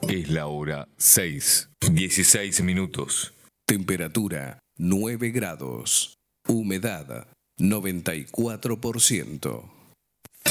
Es la hora 6:16. Temperatura 9 grados. Humedad 94%.